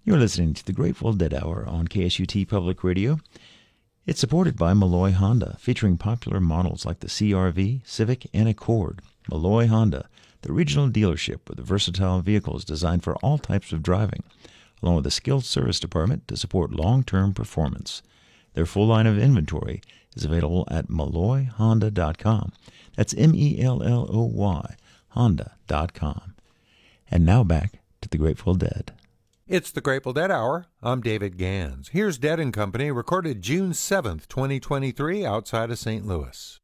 You're listening to the Grateful Dead Hour on KSUT Public Radio. It's supported by Malloy Honda, featuring popular models like the CR-V, Civic, and Accord. Malloy Honda, the regional dealership with versatile vehicles designed for all types of driving, along with a skilled service department to support long-term performance. Their full line of inventory is available at malloyhonda.com. That's M-E-L-L-O-Y, Honda.com. And now back to the Grateful Dead. It's the Grateful Dead Hour. I'm David Gans. Here's Dead & Company, recorded June 7th, 2023, outside of St. Louis.